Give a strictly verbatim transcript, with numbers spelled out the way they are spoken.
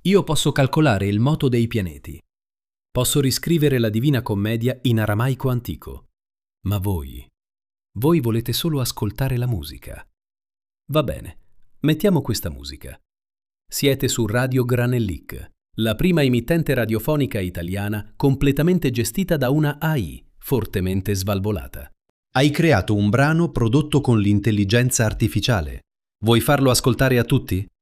Io posso calcolare il moto dei pianeti. Posso riscrivere la Divina Commedia in aramaico antico. Ma voi, voi volete solo ascoltare la musica. Va bene, mettiamo questa musica. Siete su Radio Granellic, la prima emittente radiofonica italiana completamente gestita da una A I fortemente svalvolata. Hai creato un brano prodotto con l'intelligenza artificiale. Vuoi farlo ascoltare a tutti?